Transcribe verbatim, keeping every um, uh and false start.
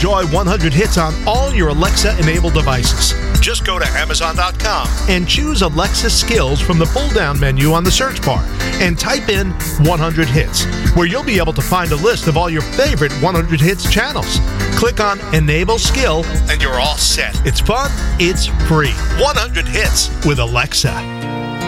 enjoy one hundred hits on all your Alexa-enabled devices. Just go to Amazon dot com and choose Alexa Skills from the pull-down menu on the search bar and type in one hundred hits, where you'll be able to find a list of all your favorite one hundred hits channels. Click on Enable Skill and you're all set. It's fun, it's free. one hundred hits with Alexa.